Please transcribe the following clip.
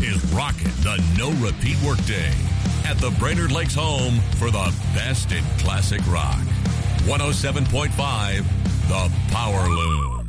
is rocking the no-repeat workday at the Brainerd Lakes home for the best in classic rock. 107.5, The Power Loom.